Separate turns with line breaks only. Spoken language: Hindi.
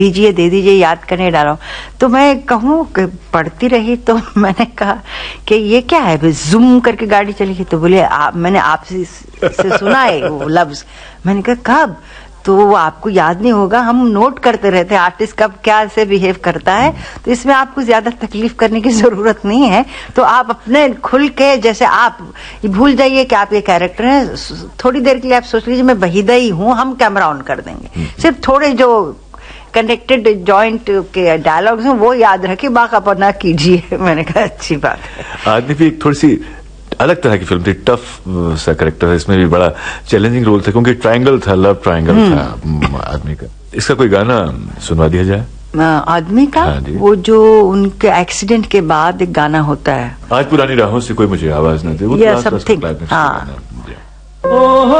दीजिए दे दीजिए, याद करने डाला हूँ। तो मैं कहूँ कि पढ़ती रही, तो मैंने कहा कि ये क्या है, जूम करके गाड़ी चली गई। तो बोले मैंने आपसे सुना है वो लफ्ज। मैंने कहा कब? तो वो आपको याद नहीं होगा, हम नोट करते रहते हैं आर्टिस्ट कब क्या से बिहेव करता है, तो इसमें आपको ज्यादा तकलीफ करने की जरूरत नहीं है। तो आप अपने खुल के, जैसे आप भूल जाइए कि आप ये कैरेक्टर हैं, थोड़ी देर के लिए आप सोच लीजिए मैं वहीदा ही हूँ, हम कैमरा ऑन कर देंगे, सिर्फ थोड़े जो कनेक्टेड जॉइंट के डायलॉग्स हैं वो याद रखिए, बाकी अपना कीजिए। मैंने कहा अच्छी बात है।
आदमी भी एक थोड़ी सी अलग तरह की फिल्म थी, टफ सा कैरेक्टर है, इसमें भी बड़ा चैलेंजिंग रोल था क्योंकि ट्रायंगल था, लव ट्रायंगल था आदमी का। इसका कोई गाना सुनवा दिया जाए?
आदमी का? हाँ, वो जो उनके एक्सीडेंट के बाद एक गाना होता है,
आज पुरानी राहों से कोई मुझे आवाज न दे, वो
समथिंग। हाँ।